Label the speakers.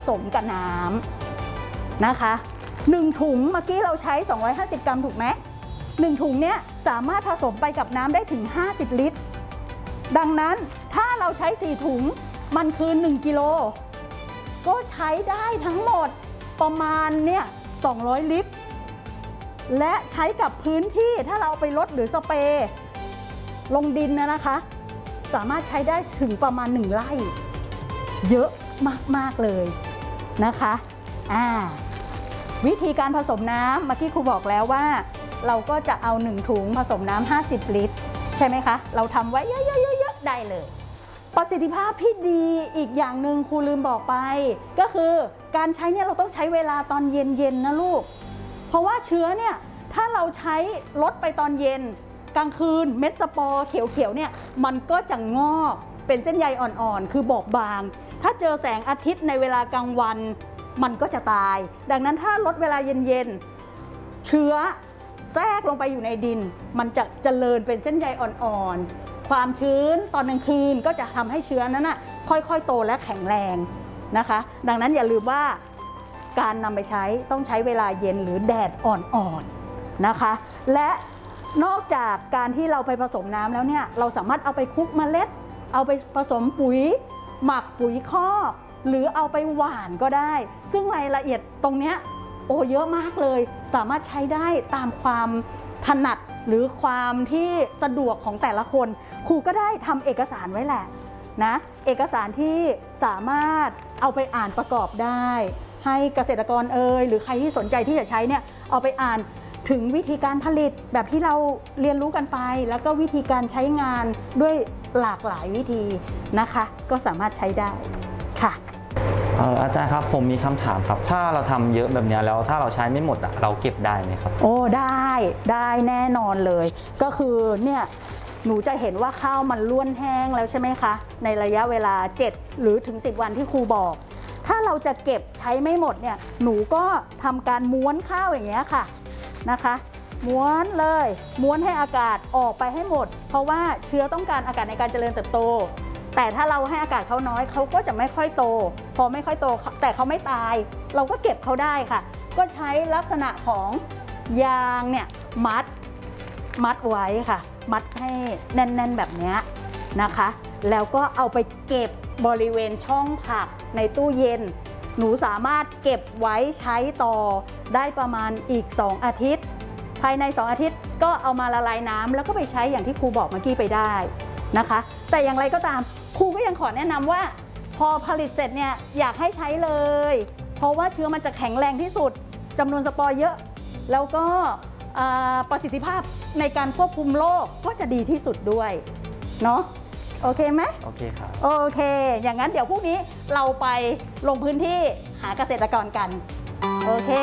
Speaker 1: สมกับน้ำนะคะ1ถุงเมื่อกี้เราใช้250 กรัมถูกไหม1ถุงเนี้ยสามารถผสมไปกับน้ำได้ถึง50 ลิตรดังนั้นถ้าเราใช้4ถุงมันคือ1กิโลก็ใช้ได้ทั้งหมดประมาณเนี่ย200 ลิตรและใช้กับพื้นที่ถ้าเราไปรดหรือสเปรย์ลงดินนะคะสามารถใช้ได้ถึงประมาณ1 ไร่เยอะมากๆเลยนะคะวิธีการผสมน้ำเมื่อกี้ครูบอกแล้วว่าเราก็จะเอา1ถุงผสมน้ำ50 ลิตรใช่ไหมคะเราทำไว้เยอะๆได้เลยประสิทธิภาพที่ดีอีกอย่างหนึ่งครูลืมบอกไปก็คือการใช้เนี่ยเราต้องใช้เวลาตอนเย็นๆนะลูกเพราะว่าเชื้อเนี่ยถ้าเราใช้ลดไปตอนเย็นกลางคืนเม็ดสปอร์เขียวๆเนี่ยมันก็จะงอกเป็นเส้นใยอ่อนๆคือบอบบางถ้าเจอแสงอาทิตย์ในเวลากลางวันมันก็จะตายดังนั้นถ้าลดเวลาเย็นๆเชื้อแทรกลงไปอยู่ในดินมันจะเจริญเป็นเส้นใยอ่อนๆความชื้นตอนกลางคืนก็จะทำให้เชื้อนั้นค่อยๆโตและแข็งแรงนะคะดังนั้นอย่าลืมว่าการนำไปใช้ต้องใช้เวลาเย็นหรือแดดอ่อนๆนะคะและนอกจากการที่เราไปผสมน้ำแล้วเนี่ยเราสามารถเอาไปคลุกเมล็ดเอาไปผสมปุ๋ยหมักปุ๋ยคอกหรือเอาไปหว่านก็ได้ซึ่งรายละเอียดตรงเนี้ยเยอะมากเลยสามารถใช้ได้ตามความถนัดหรือความที่สะดวกของแต่ละคนครูก็ได้ทำเอกสารไว้แหละนะเอกสารที่สามารถเอาไปอ่านประกอบได้ให้เกษตรกรหรือใครที่สนใจที่จะใช้เนี่ยเอาไปอ่านถึงวิธีการผลิตแบบที่เราเรียนรู้กันไปแล้วก็วิธีการใช้งานด้วยหลากหลายวิธีนะคะก็สามารถใช้ได้ค่ะ
Speaker 2: อาจารย์ครับผมมีคำถามครับถ้าเราทำเยอะแบบนี้แล้วถ้าเราใช้ไม่หมดเราเก็บได้ไหมครับ
Speaker 1: ได้แน่นอนเลยก็คือเนี่ยหนูจะเห็นว่าข้าวมันล้วนแห้งแล้วใช่ไหมคะในระยะเวลา7 หรือถึง 10 วันที่ครูบอกถ้าเราจะเก็บใช้ไม่หมดเนี่ยหนูก็ทำการม้วนข้าวอย่างเงี้ยค่ะนะคะม้วนเลยม้วนให้อากาศออกไปให้หมดเพราะว่าเชื้อต้องการอากาศในการเจริญเติบโตแต่ถ้าเราให้อากาศเขาน้อยเขาก็จะไม่ค่อยโตพอไม่ค่อยโตแต่เขาไม่ตายเราก็เก็บเขาได้ค่ะก็ใช้ลักษณะของยางเนี่ยมัดไว้ค่ะมัดให้แน่นๆแบบนี้นะคะแล้วก็เอาไปเก็บบริเวณช่องผักในตู้เย็นหนูสามารถเก็บไว้ใช้ต่อได้ประมาณอีก2 อาทิตย์ภายใน2 อาทิตย์ก็เอามาละลายน้ำแล้วก็ไปใช้อย่างที่ครูบอกเมื่อกี้ไปได้นะคะแต่อย่างไรก็ตามครูก็ยังขอแนะนำว่าพอผลิตเสร็จเนี่ยอยากให้ใช้เลยเพราะว่าเชื้อมันจะแข็งแรงที่สุดจำนวนสปอร์เยอะแล้วก็ประสิทธิภาพในการควบคุมโรคก็จะดีที่สุดด้วยเนาะโอเคไหม
Speaker 2: โอเคครับ
Speaker 1: โอเคอย่างนั้นเดี๋ยวพรุ่งนี้เราไปลงพื้นที่หาเกษตรกรกันโอเค